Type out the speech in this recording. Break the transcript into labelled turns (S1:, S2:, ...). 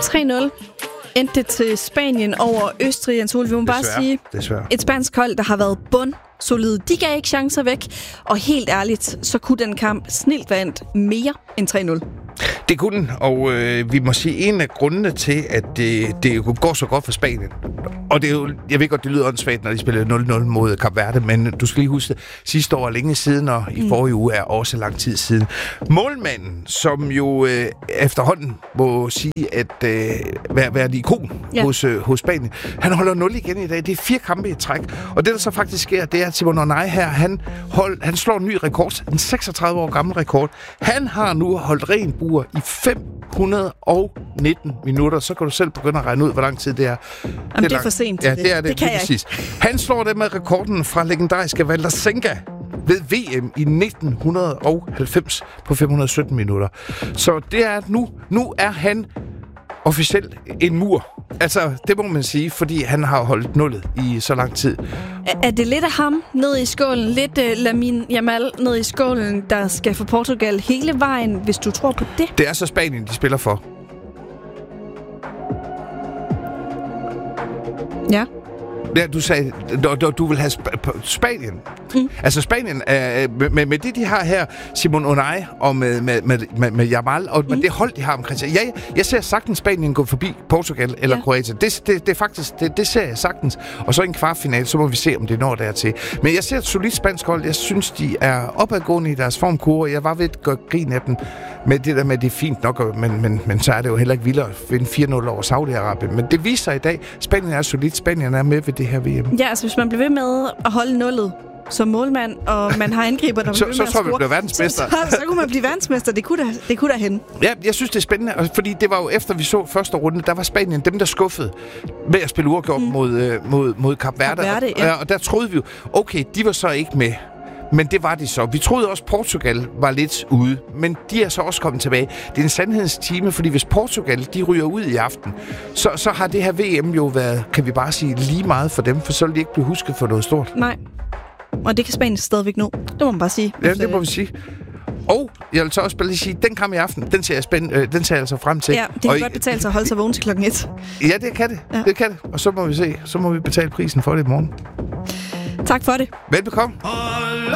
S1: 3-0 endte det til Spanien over Østrig. Jens Ole, vi må bare sige, et spansk hold, der har været bundsolid. De gav ikke chancer væk, og helt ærligt, så kunne den kamp snilt være endt mere end 3-0.
S2: Det kunne den, og vi må sige, en af grundene til, at det går så godt for Spanien, og det er jo, jeg ved godt, det lyder åndssvagt, når de spillede 0-0 mod Kap Verde, men du skal lige huske, sidste år er længe siden, og i forrige uge er også lang tid siden. Målmanden, som jo efterhånden må sige at være en ikon hos Spanien, han holder 0 igen i dag. Det er 4 kampe i træk, og det, der så faktisk sker, det er, at Simon Unai her, han slår en ny rekord, en 36 år gammel rekord. Han har nu holdt ren bur i 519 minutter. Så kan du selv begynde at regne ud, hvor lang tid det er.
S1: Jamen, det er for sent til
S2: det. Ja, det er det.
S1: Det kan jeg
S2: præcis. Han slår det med rekorden fra legendariske Valder Senga ved VM i 1990 på 517 minutter. Så det er, at nu er han officielt en mur. Altså, det må man sige, fordi han har holdt nullet i så lang tid.
S1: Er det lidt af ham ned i skålen, lidt Lamine Yamal ned i skålen, der skal få Portugal hele vejen, hvis du tror på det?
S2: Det er så Spanien, de spiller for.
S1: Ja.
S2: Ja, du sagde, du vil have Spanien. Altså Spanien, med det, de har her, Simon Unai og med Yamal, og med det hold, de har omkring sig. Jeg ser sagtens Spanien gå forbi Portugal eller Kroatien. Det er faktisk, det ser jeg sagtens. Og så en kvartfinale, så må vi se, om det når dertil. Men jeg ser et solidt spansk hold. Jeg synes, de er opadgående i deres formkurve. Jeg var ved at gøre grin af dem med det der med, det er fint nok, men så er det jo heller ikke vildere at vinde 4-0 over Saudi-Arabien. Men det viser i dag, Spanien er solidt. Spanien er med ved det her VM.
S1: Ja, altså hvis man bliver ved med at holde nullet som målmand, og man har angriber, der bliver ved med at score,
S2: så bliver verdensmester.
S1: Så kunne man blive verdensmester. Det kunne da hende.
S2: Ja, jeg synes, det er spændende, fordi det var jo efter, vi så første runde, der var Spanien dem, der skuffede med at spille uafgjort mod Kap Verde. Og der troede vi jo, okay, de var så ikke med. Men det var de så. Vi troede også, Portugal var lidt ude, men de er så også kommet tilbage. Det er en sandhedstime, fordi hvis Portugal, de ryger ud i aften, så har det her VM jo været, kan vi bare sige, lige meget for dem, for så vil de ikke blive husket for noget stort.
S1: Nej. Og det kan Spanien stadigvæk nå. Det må man bare sige.
S2: Ja, det må vi sige. Og jeg vil så også bare lige sige, den kamp i aften, den ser jeg altså frem til.
S1: Ja, det kan godt betale sig at holde sig vågen til klokken 1.
S2: Ja, det kan det. Ja. Det kan det. Og så må vi se. Så må vi betale prisen for det i morgen.
S1: Tak for det.
S2: Velbekomme.